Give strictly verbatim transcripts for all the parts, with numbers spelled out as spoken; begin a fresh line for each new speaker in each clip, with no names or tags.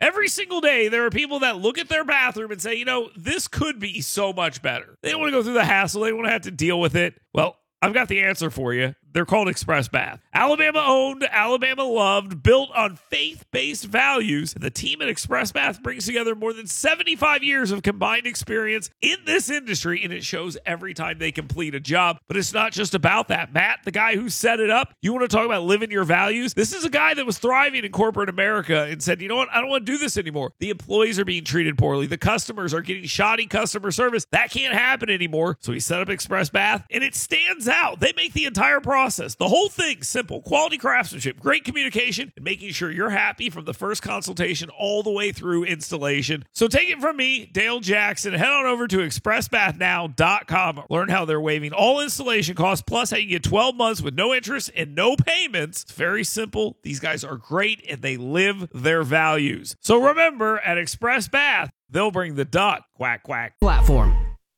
Every single day, there are people that look at their bathroom and say, you know, this could be so much better. They don't want to go through the hassle. They don't want to have to deal with it. Well, I've got the answer for you. They're called Express Bath. Alabama owned, Alabama loved, built on faith-based values. The team at Express Bath brings together more than seventy-five years of combined experience in this industry, and it shows every time they complete a job. But it's not just about that. Matt, the guy who set it up, you want to talk about living your values? This is a guy that was thriving in corporate America and said, you know what? I don't want to do this anymore. The employees are being treated poorly. The customers are getting shoddy customer service. That can't happen anymore. So he set up Express Bath, and it stands out. They make the entire process, the whole thing, simple. Quality craftsmanship, great communication, and making sure you're happy from the first consultation all the way through installation. So take it from me, Dale Jackson. Head on over to express bath now dot com. Learn how they're waiving all installation costs, plus how you get twelve months with no interest and no payments. It's very simple. These guys are great, and they live their values. So remember, at Express Bath, they'll bring the duck. Quack, quack.
Platform.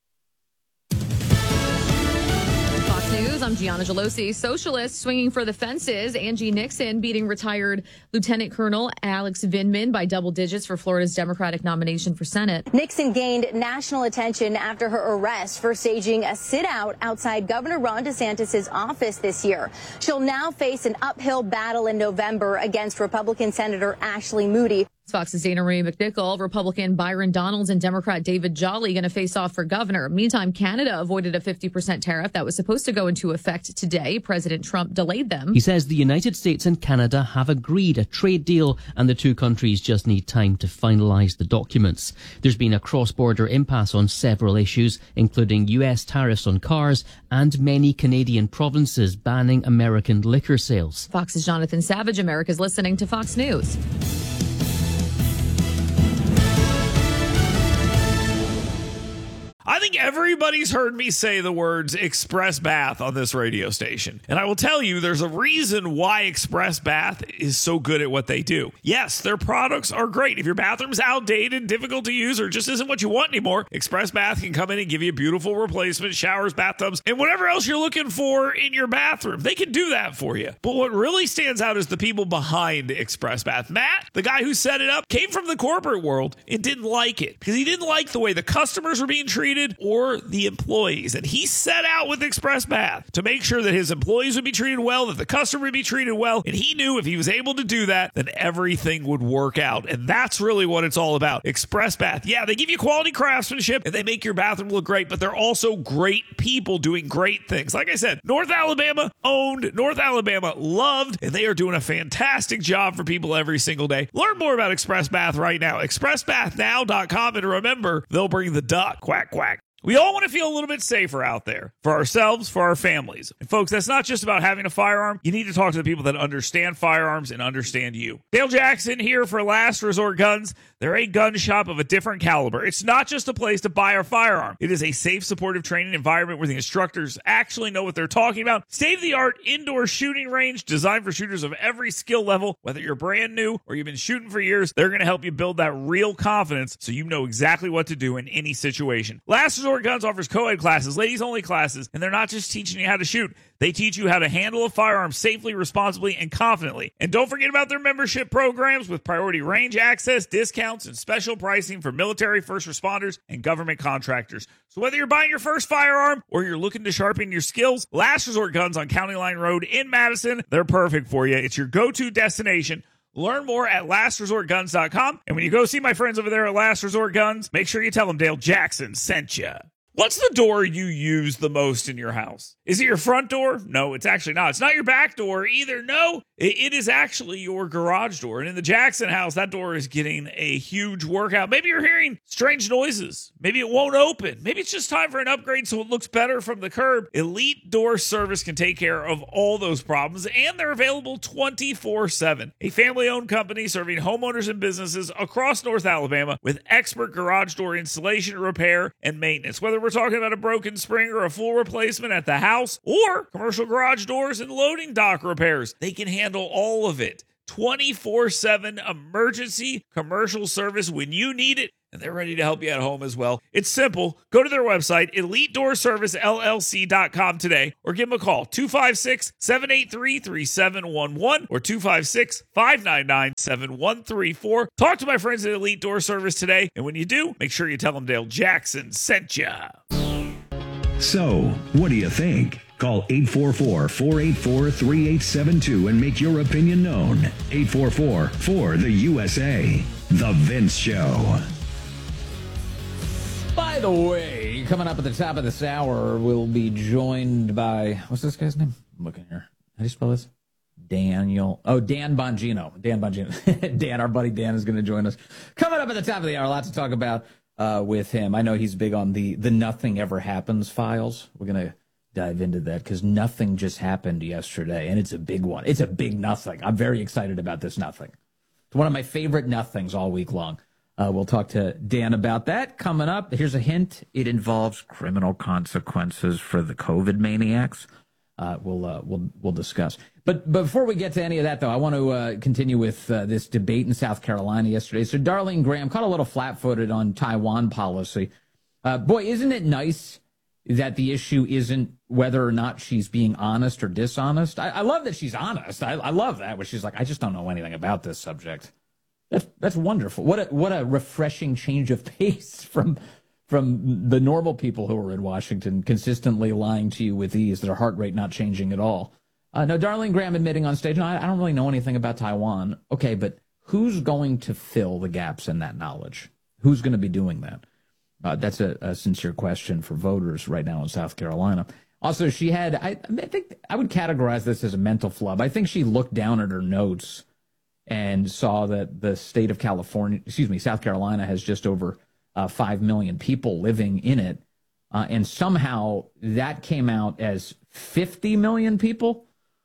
News. I'm Gianna Gelosi. Socialists swinging for the fences. Angie Nixon beating retired Lieutenant Colonel Alex Vindman by double digits for Florida's Democratic nomination for Senate.
Nixon gained national attention after her arrest for staging a sit-out outside Governor Ron DeSantis' office this year. She'll now face an uphill battle in November against Republican Senator Ashley Moody.
Fox's Dana Marie McNichol, Republican Byron Donalds, and Democrat David Jolly going to face off for governor. Meantime, Canada avoided a fifty percent tariff that was supposed to go into effect today. President Trump delayed them.
He says the United States and Canada have agreed a trade deal, and the two countries just need time to finalise the documents. There's been a cross-border impasse on several issues, including U S tariffs on cars and many Canadian provinces banning American liquor sales.
Fox's Jonathan Savage. America's listening to Fox News.
I think everybody's heard me say the words Express Bath on this radio station. And I will tell you, there's a reason why Express Bath is so good at what they do. Yes, their products are great. If your bathroom's outdated, difficult to use, or just isn't what you want anymore, Express Bath can come in and give you a beautiful replacement, showers, bathtubs, and whatever else you're looking for in your bathroom. They can do that for you. But what really stands out is the people behind Express Bath. Matt, the guy who set it up, came from the corporate world and didn't like it because he didn't like the way the customers were being treated or the employees. And he set out with Express Bath to make sure that his employees would be treated well, that the customer would be treated well. And he knew if he was able to do that, then everything would work out. And that's really what it's all about. Express Bath. Yeah, they give you quality craftsmanship and they make your bathroom look great, but they're also great people doing great things. Like I said, North Alabama owned, North Alabama loved, and they are doing a fantastic job for people every single day. Learn more about Express Bath right now. express bath now dot com. And remember, they'll bring the duck. Quack, quack. We all want to feel a little bit safer out there for ourselves, for our families. And folks, that's not just about having a firearm. You need to talk to the people that understand firearms and understand you. Dale Jackson here for Last Resort Guns. They're a gun shop of a different caliber. It's not just a place to buy a firearm. It is a safe, supportive training environment where the instructors actually know what they're talking about. State-of-the-art indoor shooting range designed for shooters of every skill level. Whether you're brand new or you've been shooting for years, they're going to help you build that real confidence so you know exactly what to do in any situation. Last Resort Guns offers co-ed classes, ladies-only classes, and they're not just teaching you how to shoot. They teach you how to handle a firearm safely, responsibly, and confidently. And don't forget about their membership programs with priority range access, discounts, and special pricing for military, first responders, and government contractors. So whether you're buying your first firearm or you're looking to sharpen your skills, Last Resort Guns on County Line Road in Madison, they're perfect for you. It's your go-to destination. Learn more at last resort guns dot com. And when you go see my friends over there at Last Resort Guns, make sure you tell them Dale Jackson sent you. What's the door you use the most in your house? Is it your front door? No, it's actually not. It's not your back door either. No, it is actually your garage door. And in the Jackson house, that door is getting a huge workout. Maybe you're hearing strange noises. Maybe it won't open. Maybe it's just time for an upgrade so it looks better from the curb. Elite Door Service can take care of all those problems, and they're available twenty-four seven. A family-owned company serving homeowners and businesses across North Alabama with expert garage door installation, repair, and maintenance. Whether we're talking about a broken spring or a full replacement at the house or commercial garage doors and loading dock repairs, they can handle all of it. twenty-four seven emergency commercial service when you need it. and they're ready to help you at home as well. It's simple. Go to their website, elite door service L L C dot com today, or give them a call, two five six, seven eight three, three seven one one or two five six, five nine nine, seven one three four. Talk to my friends at Elite Door Service today, and when you do, make sure you tell them Dale Jackson sent you.
So, what do you think? Call eight four four, four eight four, three eight seven two and make your opinion known. eight four four, four the U S A. The Vince Show.
By the way, coming up at the top of this hour, we'll be joined by, what's this guy's name? I'm looking here. How do you spell this? Daniel. Oh, Dan Bongino. Dan Bongino. Dan, our buddy Dan, is going to join us. Coming up at the top of the hour, lots to talk about uh, with him. I know he's big on the, the Nothing Ever Happens files. We're going to dive into that because nothing just happened yesterday, and it's a big one. It's a big nothing. I'm very excited about this nothing. It's one of my favorite nothings all week long. Uh, we'll talk to Dan about that coming up. Here's a hint. It involves criminal consequences for the COVID maniacs. Uh, we'll uh, we'll we'll discuss. But before we get to any of that, though, I want to uh, continue with uh, this debate in South Carolina yesterday. So Darlene Graham caught a little flat-footed on Taiwan policy. Uh, boy, isn't it nice that the issue isn't whether or not she's being honest or dishonest? I, I love that she's honest. I, I love that, where she's like, I just don't know anything about this subject. That's that's wonderful. What a what a refreshing change of pace from from the normal people who are in Washington, consistently lying to you with ease, their heart rate not changing at all. Uh, no, Darlene Graham admitting on stage, no, I, I don't really know anything about Taiwan. Okay, but who's going to fill the gaps in that knowledge? Who's going to be doing that? Uh, that's a, a sincere question for voters right now in South Carolina. Also, she had, I, I think I would categorize this as a mental flub. I think she looked down at her notes and saw that the state of California, excuse me, South Carolina has just over uh, five million people living in it. Uh, and somehow that came out as fifty million people.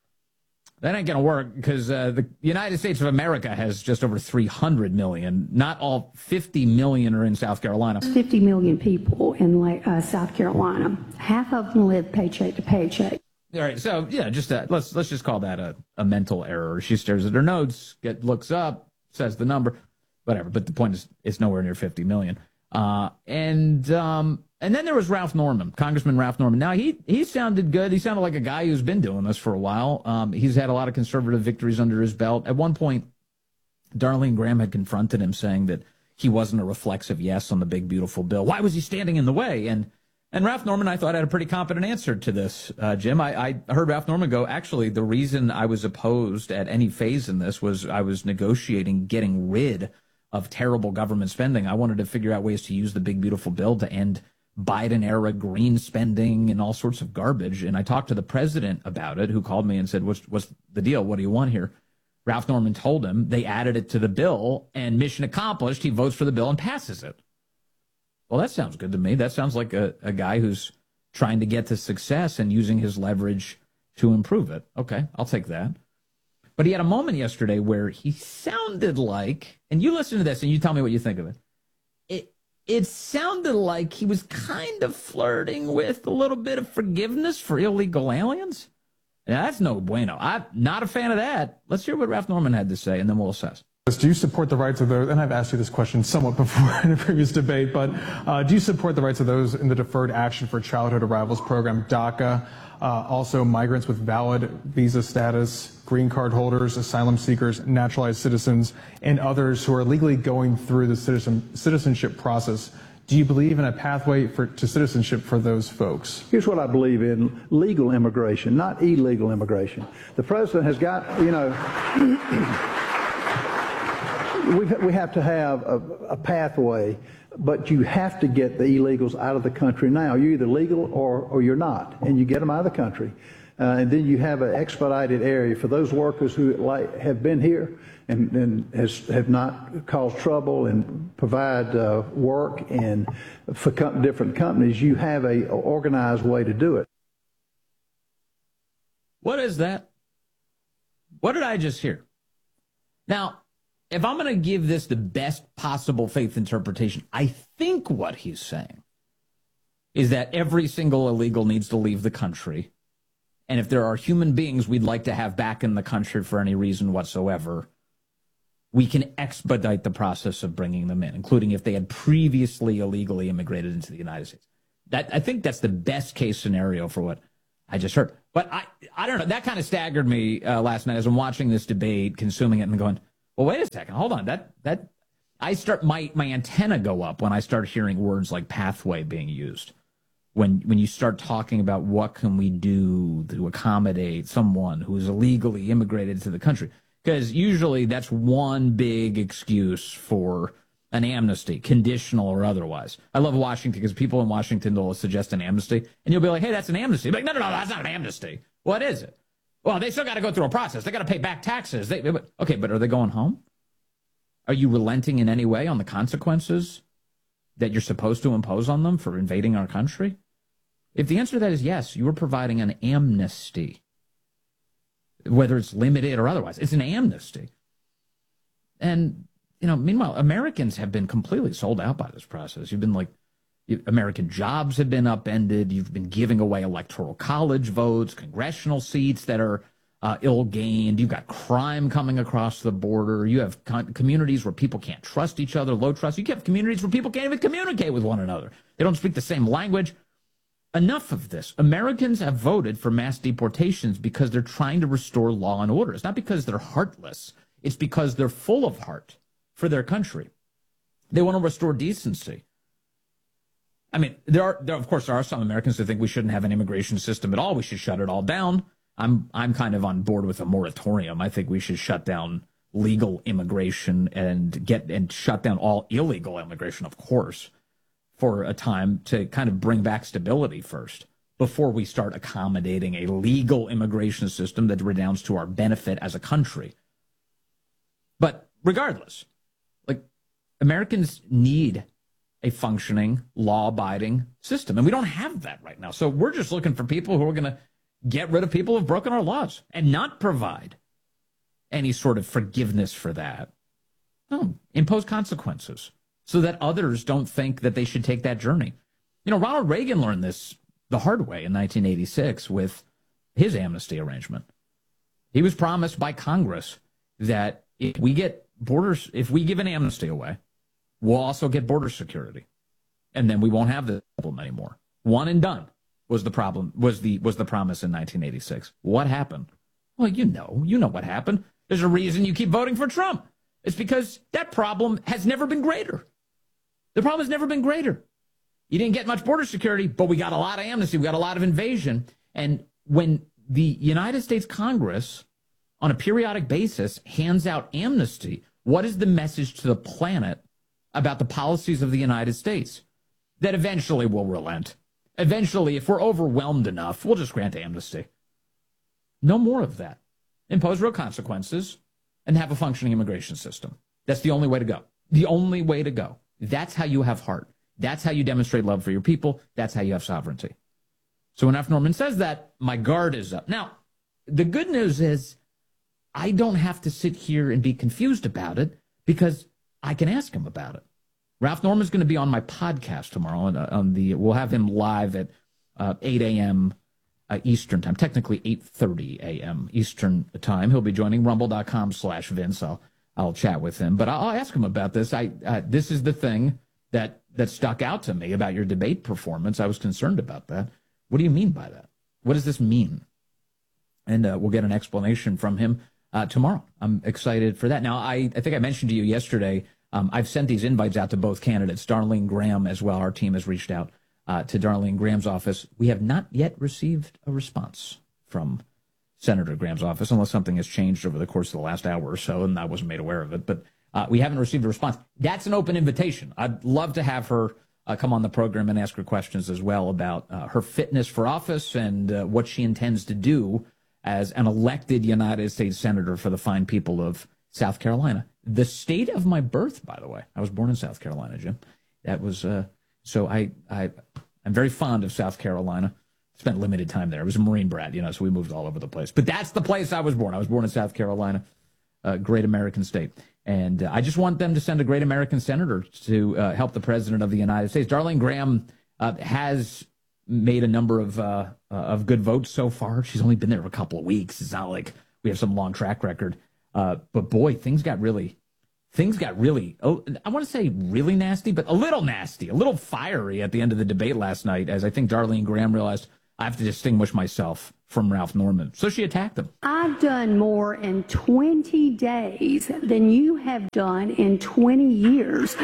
That ain't going to work because uh, the United States of America has just over three hundred million. Not all fifty million are in South Carolina.
fifty million people in uh, South Carolina. Half of them live paycheck to paycheck.
All right, so yeah, just uh, let's let's just call that a, a mental error. She stares at her notes, get looks up, says the number, whatever. But the point is, it's nowhere near fifty million. Uh, and um, and then there was Ralph Norman, Congressman Ralph Norman. Now he he sounded good. He sounded like a guy who's been doing this for a while. Um, he's had a lot of conservative victories under his belt. At one point, Darlene Graham had confronted him, saying that he wasn't a reflexive yes on the big beautiful bill. Why was he standing in the way? And And Ralph Norman, I thought, had a pretty competent answer to this, uh, Jim. I, I heard Ralph Norman go, actually, the reason I was opposed at any phase in this was I was negotiating getting rid of terrible government spending. I wanted to figure out ways to use the big, beautiful bill to end Biden-era green spending and all sorts of garbage. And I talked to the president about it, who called me and said, what's, what's the deal? What do you want here? Ralph Norman told him they added it to the bill, and mission accomplished. He votes for the bill and passes it. Well, that sounds good to me. That sounds like a, a guy who's trying to get to success and using his leverage to improve it. Okay, I'll take that. But he had a moment yesterday where he sounded like, and you listen to this and you tell me what you think of it. It it sounded like he was kind of flirting with a little bit of forgiveness for illegal aliens. Yeah, that's no bueno. I'm not a fan of that. Let's hear what Ralph Norman had to say, and then we'll assess.
Do you support the rights of those, and I've asked you this question somewhat before in a previous debate, but uh, do you support the rights of those in the Deferred Action for Childhood Arrivals program, DACA, uh, also migrants with valid visa status, green card holders, asylum seekers, naturalized citizens, and others who are legally going through the citizen, citizenship process? Do you believe in a pathway for, to citizenship for those folks?
Here's what I believe in: legal immigration, not illegal immigration. The president has got, you know, we we have to have a, a pathway, but you have to get the illegals out of the country now. You're either legal or, or you're not, and you get them out of the country. Uh, and then you have an expedited area for those workers who like, have been here and, and has, have not caused trouble and provide uh, work. And for co- different companies, you have a, a organized way to do it.
What is that? What did I just hear? Now, if I'm going to give this the best possible faith interpretation, I think what he's saying is that every single illegal needs to leave the country. And if there are human beings we'd like to have back in the country for any reason whatsoever, we can expedite the process of bringing them in, including if they had previously illegally immigrated into the United States. That I think that's the best case scenario for what I just heard. But I, I don't know. That kind of staggered me uh, last night as I'm watching this debate, consuming it, and going, well, wait a second, hold on. That that I start my my antenna go up when I start hearing words like pathway being used. When when you start talking about what can we do to accommodate someone who is illegally immigrated to the country. Because usually that's one big excuse for an amnesty, conditional or otherwise. I love Washington because people in Washington will suggest an amnesty, and you'll be like, hey, that's an amnesty. Like, no, no, no, that's not an amnesty. What is it? Well, they still got to go through a process. They got to pay back taxes. They, okay, but are they going home? Are you relenting in any way on the consequences that you're supposed to impose on them for invading our country? If the answer to that is yes, you are providing an amnesty. Whether it's limited or otherwise, it's an amnesty. And, you know, meanwhile, Americans have been completely sold out by this process. You've been like, you, American jobs have been upended. You've been giving away electoral college votes, congressional seats that are uh, ill-gained. You've got crime coming across the border. You have con- communities where people can't trust each other, low trust. You have communities where people can't even communicate with one another. They don't speak the same language. Enough of this. Americans have voted for mass deportations because they're trying to restore law and order. It's not because they're heartless. It's because they're full of heart for their country. They want to restore decency. I mean, there are, there, of course, there are some Americans who think we shouldn't have an immigration system at all. We should shut it all down. I'm, I'm kind of on board with a moratorium. I think we should shut down legal immigration and get and shut down all illegal immigration, of course, for a time to kind of bring back stability first before we start accommodating a legal immigration system that redounds to our benefit as a country. But regardless, like, Americans need a functioning, law-abiding system, and we don't have that right now. So we're just looking for people who are going to get rid of people who've broken our laws and not provide any sort of forgiveness for that. No, impose consequences so that others don't think that they should take that journey. You know, Ronald Reagan learned this the hard way in nineteen eighty-six with his amnesty arrangement. He was promised by Congress that if we get borders, if we give an amnesty away, we'll also get border security. And then we won't have the problem anymore. One and done was the problem, was the was the promise in nineteen eighty-six. What happened? Well, you know, you know what happened. There's a reason you keep voting for Trump. It's because that problem has never been greater. The problem has never been greater. You didn't get much border security, but we got a lot of amnesty. We got a lot of invasion. And when the United States Congress, on a periodic basis, hands out amnesty, what is the message to the planet about the policies of the United States? That eventually we'll relent. Eventually, if we're overwhelmed enough, we'll just grant amnesty. No more of that. Impose real consequences and have a functioning immigration system. That's the only way to go. The only way to go. That's how you have heart. That's how you demonstrate love for your people. That's how you have sovereignty. So when Ralph Norman says that, my guard is up. Now, the good news is I don't have to sit here and be confused about it because I can ask him about it. Ralph Norman's going to be on my podcast tomorrow. On, on the, we'll have him live at uh, eight a.m. Uh, Eastern time, technically eight thirty a.m. Eastern time. He'll be joining rumble.com slash Vince. I'll, I'll chat with him, but I'll ask him about this. I uh, This is the thing that, that stuck out to me about your debate performance. I was concerned about that. What do you mean by that? What does this mean? And uh, we'll get an explanation from him uh, tomorrow. I'm excited for that. Now, I, I think I mentioned to you yesterday, um, I've sent these invites out to both candidates, Darlene Graham as well. Our team has reached out uh, to Darlene Graham's office. We have not yet received a response from Senator Graham's office, unless something has changed over the course of the last hour or so, and I wasn't made aware of it. But uh, we haven't received a response. That's an open invitation. I'd love to have her uh, come on the program and ask her questions as well about uh, her fitness for office and uh, what she intends to do as an elected United States Senator for the fine people of South Carolina. The state of my birth, by the way. I was born in South Carolina, Jim. That was, uh, so I, I, I'm very fond of South Carolina. Spent limited time there. I was a Marine brat, you know, so we moved all over the place. But that's the place I was born. I was born in South Carolina, a great American state. And uh, I just want them to send a great American senator to uh, help the president of the United States. Darlene Graham uh, has made a number of uh, uh, of good votes so far. She's only been there for a couple of weeks. It's not like we have some long track record. Uh, but boy, things got really things got really, oh, I want to say really nasty, but a little nasty, a little fiery at the end of the debate last night, as I think Darlene Graham realized I have to distinguish myself from Ralph Norman. So she attacked him.
I've done more in twenty days than you have done in twenty years.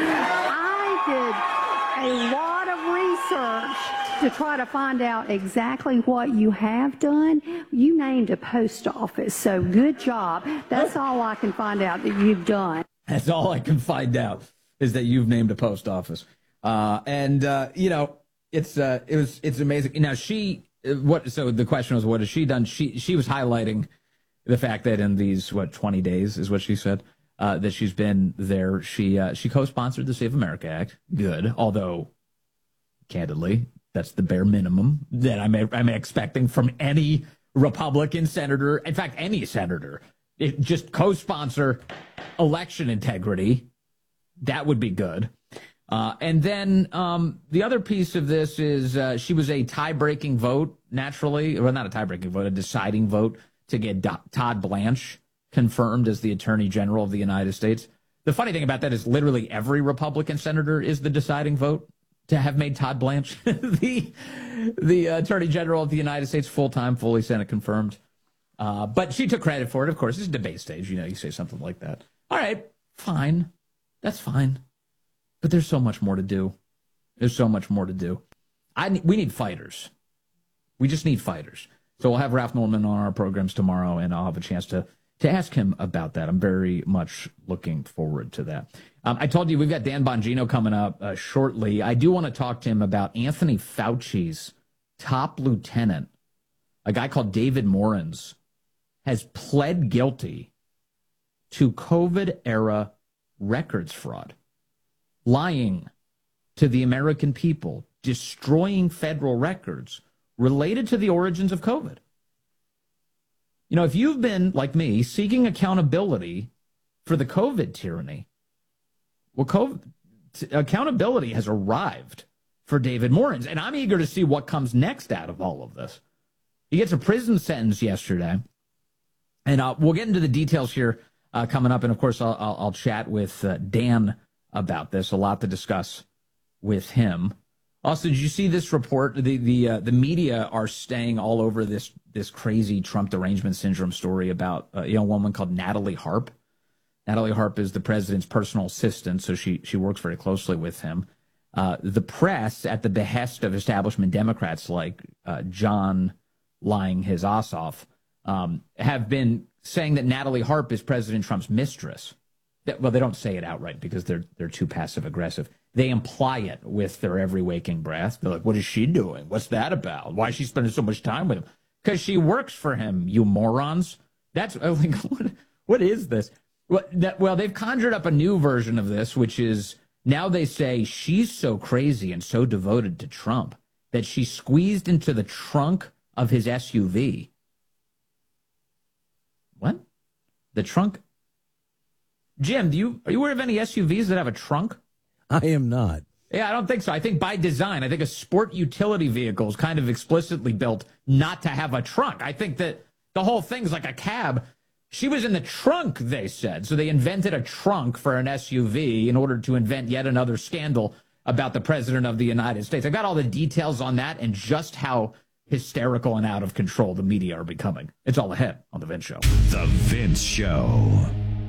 I did a lot of research to try to find out exactly what you have done. You named a post office, so good job. That's all I can find out that you've done.
That's all I can find out is that you've named a post office. Uh, and, uh, you know, it's uh, it was it's amazing. Now, she what so the question was, what has she done? She she was highlighting the fact that in these, what, twenty days is what she said, uh, that she's been there. She uh, she co-sponsored the Save America Act. Good. Although, candidly, that's the bare minimum that I'm, I'm expecting from any Republican senator. In fact, any senator. It, just co-sponsor election integrity. That would be good. Uh, and then um, the other piece of this is uh, she was a tie-breaking vote, naturally. Well, not a tie-breaking vote, a deciding vote to get Do- Todd Blanche confirmed as the Attorney General of the United States. The funny thing about that is literally every Republican senator is the deciding vote to have made Todd Blanche the the Attorney General of the United States, full-time, fully Senate confirmed. Uh, but she took credit for it, of course. It's a debate stage. You know, you say something like that. All right, fine. That's fine. But there's so much more to do. There's so much more to do. I We need fighters. We just need fighters. So we'll have Ralph Norman on our programs tomorrow, and I'll have a chance to, to ask him about that. I'm very much looking forward to that. Um, I told you we've got Dan Bongino coming up uh, shortly. I do want to talk to him about Anthony Fauci's top lieutenant, a guy called David Morans, has pled guilty to COVID-era records fraud, lying to the American people, destroying federal records related to the origins of COVID. You know, if you've been, like me, seeking accountability for the COVID tyranny, well, COVID, accountability has arrived for David Morans, and I'm eager to see what comes next out of all of this. He gets a prison sentence yesterday, and uh, we'll get into the details here uh, coming up, and of course I'll, I'll, I'll chat with uh, Dan about this. A lot to discuss with him. Also, did you see this report? The the uh, the media are staying all over this this crazy Trump derangement syndrome story about uh, you know, a woman called Natalie Harp. Natalie Harp is the president's personal assistant, so she she works very closely with him. Uh, the press, at the behest of establishment Democrats like uh, John lying his ass off, um, have been saying that Natalie Harp is President Trump's mistress. That, well, they don't say it outright because they're they're too passive aggressive. They imply it with their every waking breath. They're like, "What is she doing? What's that about? Why is she spending so much time with him? Because she works for him, you morons." That's like, what, what is this? Well, that, well, they've conjured up a new version of this, which is now they say she's so crazy and so devoted to Trump that she squeezed into the trunk of his S U V. What? The trunk? Jim, do you are you aware of any S U Vs that have a trunk?
I am not.
Yeah, I don't think so. I think by design, I think a sport utility vehicle is kind of explicitly built not to have a trunk. I think that the whole thing's like a cab. She was in the trunk, they said. So they invented a trunk for an S U V in order to invent yet another scandal about the president of the United States. I got all the details on that and just how hysterical and out of control the media are becoming. It's all ahead on The Vince Show.
The Vince Show.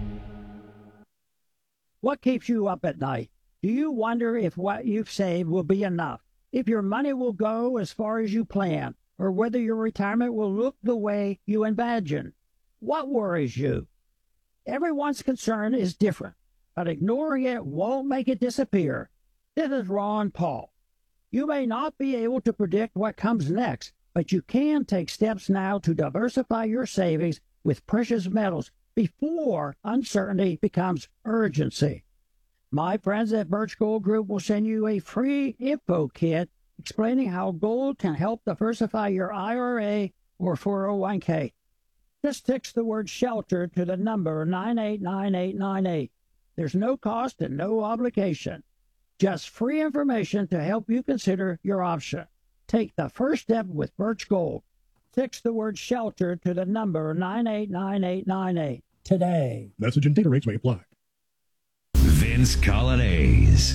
What keeps you up at night? Do you wonder if what you've saved will be enough? If your money will go as far as you plan? Or whether your retirement will look the way you imagine? What worries you? Everyone's concern is different, but ignoring it won't make it disappear. This is Ron Paul. You may not be able to predict what comes next, but you can take steps now to diversify your savings with precious metals before uncertainty becomes urgency. My friends at Birch Gold Group will send you a free info kit explaining how gold can help diversify your I R A or four oh one k. Just text the word SHELTER to the number nine eight nine eight nine eight. There's no cost and no obligation. Just free information to help you consider your option. Take the first step with Birch Gold. Text the word SHELTER to the number nine eight nine eight nine eight today.
Message and data rates may apply.
Vince Colonnese.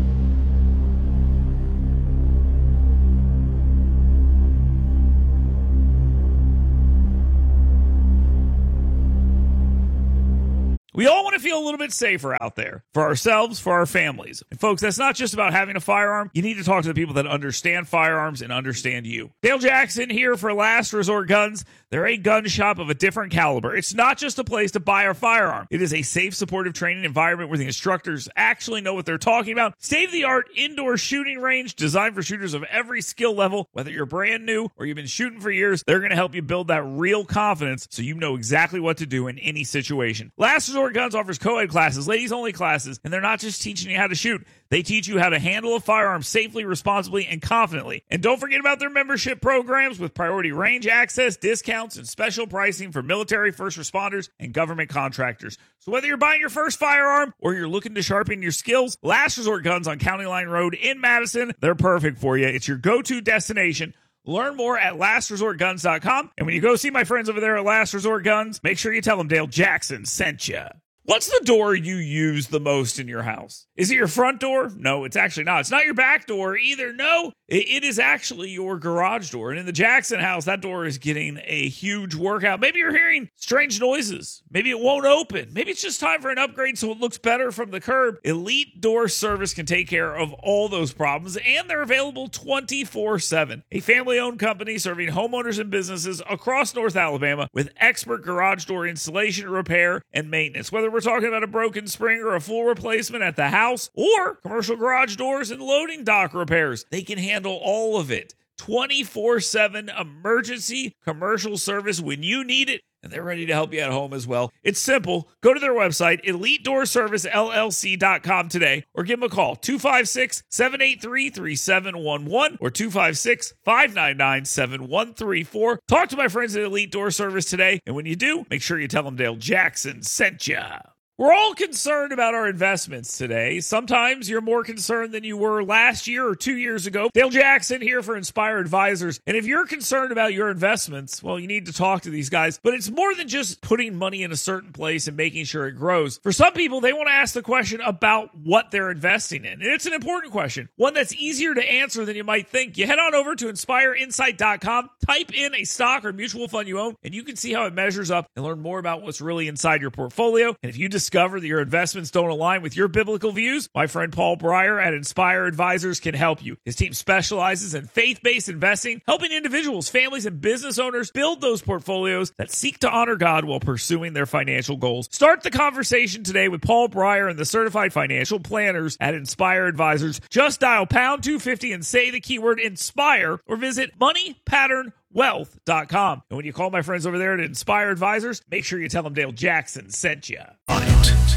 We all want to feel a little bit safer out there for ourselves, for our families. And folks, that's not just about having a firearm. You need to talk to the people that understand firearms and understand you. Dale Jackson here for Last Resort Guns. They're a gun shop of a different caliber. It's not just a place to buy a firearm. It is a safe, supportive training environment where the instructors actually know what they're talking about. State-of-the-art indoor shooting range designed for shooters of every skill level. Whether you're brand new or you've been shooting for years, they're going to help you build that real confidence so you know exactly what to do in any situation. Last Resort Guns offers co-ed classes, ladies-only classes, and they're not just teaching you how to shoot. They teach you how to handle a firearm safely, responsibly, and confidently. And don't forget about their membership programs with priority range access, discounts, and special pricing for military, first responders, and government contractors. So whether you're buying your first firearm or you're looking to sharpen your skills, Last Resort Guns on County Line Road in Madison, they're perfect for you. It's your go-to destination. Learn more at last resort guns dot com. And when you go see my friends over there at Last Resort Guns, make sure you tell them Dale Jackson sent you. What's the door you use the most in your house? Is it your front door? No, it's actually not. It's not your back door either. No, it, it is actually your garage door. And in the Jackson house, that door is getting a huge workout. Maybe you're hearing strange noises. Maybe it won't open. Maybe it's just time for an upgrade so it looks better from the curb. Elite Door Service can take care of all those problems, and they're available twenty-four seven. A family-owned company serving homeowners and businesses across North Alabama with expert garage door installation, repair, and maintenance. Whether we're talking about a broken spring or a full replacement at the house or commercial garage doors and loading dock repairs, they can handle all of it. twenty-four seven emergency commercial service when you need it, and they're ready to help you at home as well. It's simple. Go to their website, elite door service l l c dot com today, or give them a call, two five six, seven eight three, three seven one one or two five six, five nine nine, seven one three four. Talk to my friends at Elite Door Service today, and when you do, make sure you tell them Dale Jackson sent ya. We're all concerned about our investments today. Sometimes you're more concerned than you were last year or two years ago. Dale Jackson here for Inspire Advisors. And if you're concerned about your investments, well, you need to talk to these guys. But it's more than just putting money in a certain place and making sure it grows. For some people, they want to ask the question about what they're investing in. And it's an important question, one that's easier to answer than you might think. You head on over to inspire insight dot com, type in a stock or mutual fund you own, and you can see how it measures up and learn more about what's really inside your portfolio. And if you discover that your investments don't align with your biblical views, my friend Paul Breyer at Inspire Advisors can help you. His team specializes in faith-based investing, helping individuals, families, and business owners build those portfolios that seek to honor God while pursuing their financial goals. Start the conversation today with Paul Breyer and the certified financial planners at Inspire Advisors. Just dial pound two fifty and say the keyword INSPIRE or visit money pattern wealth dot com. And when you call my friends over there at Inspire Advisors, make sure you tell them Dale Jackson sent you.
On it.